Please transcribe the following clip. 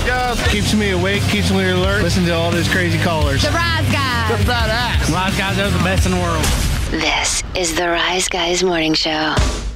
Rise Guys. Keeps me awake, keeps me alert. Listen to all those crazy callers. The Rise Guys. Just that ass. Rise Guys are the best in the world. This is the Rise Guys Morning Show.